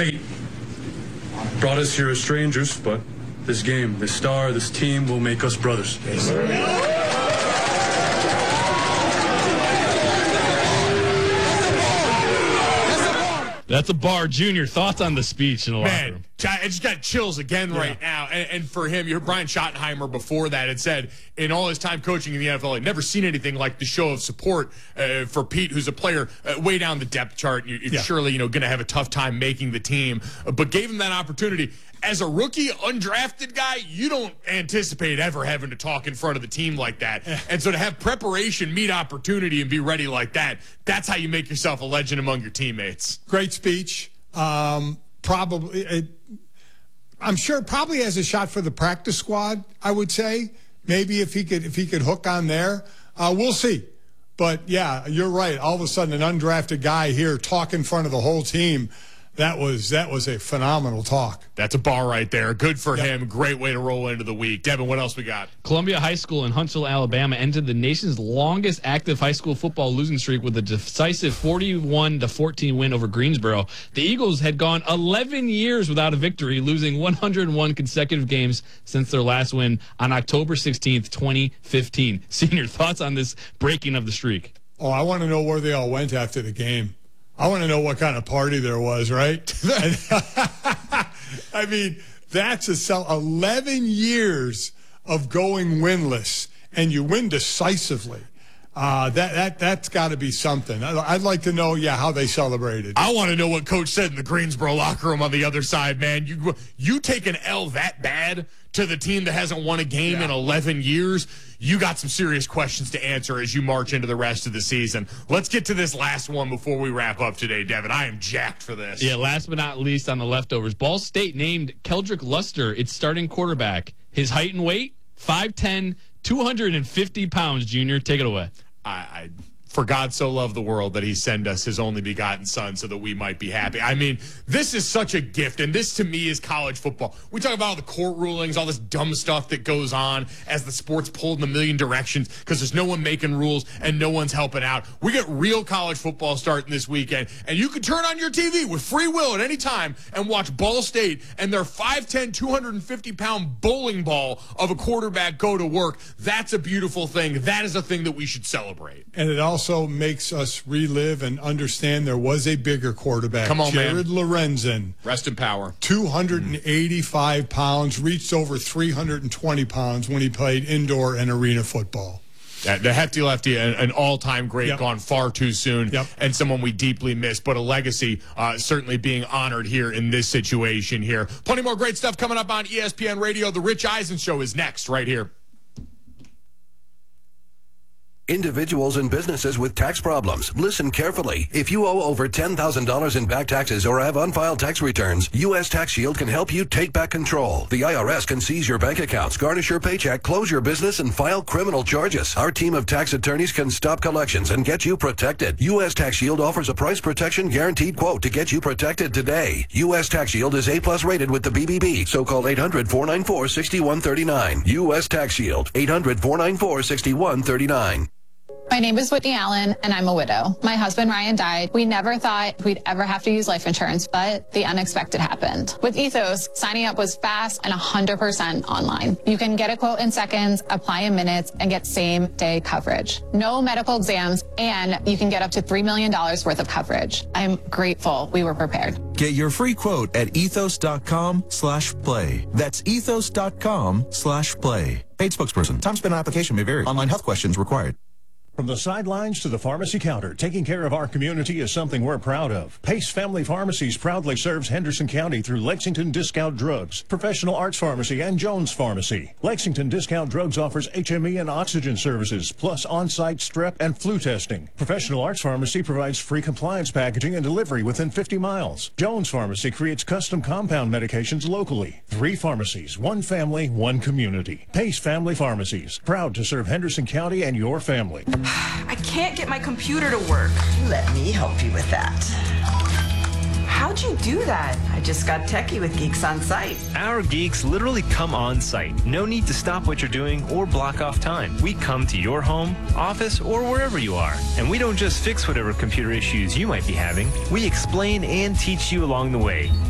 Fate brought us here as strangers, but this game, this star, this team will make us brothers. Yes, sir. That's a bar. Junior, thoughts on the speech in the locker room? I just got chills again right now. And for him, you heard Brian Schottenheimer before that had said in all his time coaching in the NFL, he'd never seen anything like the show of support for Pete, who's a player way down the depth chart. You're surely going to have a tough time making the team, but gave him that opportunity. As a rookie, undrafted guy, you don't anticipate ever having to talk in front of the team like that. And so to have preparation meet opportunity and be ready like that, that's how you make yourself a legend among your teammates. Great speech. I'm sure probably has a shot for the practice squad, I would say. Maybe if he could hook on there. We'll see. But, yeah, you're right. All of a sudden, an undrafted guy here talk in front of the whole team. That was a phenomenal talk. That's a bar right there. Good for him. Great way to roll into the week. Devin, what else we got? Columbia High School in Huntsville, Alabama, ended the nation's longest active high school football losing streak with a decisive 41-14 win over Greensboro. The Eagles had gone 11 years without a victory, losing 101 consecutive games since their last win on October 16th, 2015. Senior, thoughts on this breaking of the streak? Oh, I want to know where they all went after the game. I want to know what kind of party there was, right? I mean, that's 11 years of going winless, and you win decisively. That's got to be something. I'd like to know, how they celebrated. I want to know what Coach said in the Greensboro locker room on the other side, man. You take an L that bad to the team that hasn't won a game in 11 years, you got some serious questions to answer as you march into the rest of the season. Let's get to this last one before we wrap up today, Devin. I am jacked for this. Yeah, last but not least on the leftovers, Ball State named Keldrick Luster its starting quarterback. His height and weight, 5'10", 250 pounds, Junior. Take it away. For God so loved the world that he sent us his only begotten son so that we might be happy. I mean, this is such a gift, and this to me is college football. We talk about all the court rulings, all this dumb stuff that goes on as the sport's pulled in a million directions because there's no one making rules and no one's helping out. We get real college football starting this weekend, and you can turn on your TV with free will at any time and watch Ball State and their 5'10", 250-pound bowling ball of a quarterback go to work. That's a beautiful thing. That is a thing that we should celebrate. And it also makes us relive and understand there was a bigger quarterback. Come on, Jared Lorenzen. Rest in power. 285 pounds, reached over 320 pounds when he played indoor and arena football. The Hefty Lefty, an all-time great, gone far too soon, and someone we deeply miss, but a legacy certainly being honored here in this situation here. Plenty more great stuff coming up on ESPN Radio. The Rich Eisen Show is next right here. Individuals and businesses with tax problems, listen carefully. If you owe over $10,000 in back taxes or have unfiled tax returns, U.S. Tax Shield can help you take back control. The IRS can seize your bank accounts, garnish your paycheck, close your business, and file criminal charges. Our team of tax attorneys can stop collections and get you protected. U.S. Tax Shield offers a price protection guaranteed quote to get you protected today. U.S. Tax Shield is A+ rated with the BBB, so call 800-494-6139. U.S. Tax Shield, 800-494-6139. My name is Whitney Allen, and I'm a widow. My husband, Ryan, died. We never thought we'd ever have to use life insurance, but the unexpected happened. With Ethos, signing up was fast and 100% online. You can get a quote in seconds, apply in minutes, and get same-day coverage. No medical exams, and you can get up to $3 million worth of coverage. I'm grateful we were prepared. Get your free quote at ethos.com/play. That's ethos.com/play. Paid spokesperson. Time spent on application may vary. Online health questions required. From the sidelines to the pharmacy counter, taking care of our community is something we're proud of. Pace Family Pharmacies proudly serves Henderson County through Lexington Discount Drugs, Professional Arts Pharmacy, and Jones Pharmacy. Lexington Discount Drugs offers HME and oxygen services, plus on-site strep and flu testing. Professional Arts Pharmacy provides free compliance packaging and delivery within 50 miles. Jones Pharmacy creates custom compound medications locally. 3 pharmacies, 1 family, 1 community. Pace Family Pharmacies, proud to serve Henderson County and your family. I can't get my computer to work. Let me help you with that. How'd you do that? I just got techie with Geeks on Site. Our geeks literally come on site. No need to stop what you're doing or block off time. We come to your home, office, or wherever you are. And we don't just fix whatever computer issues you might be having. We explain and teach you along the way.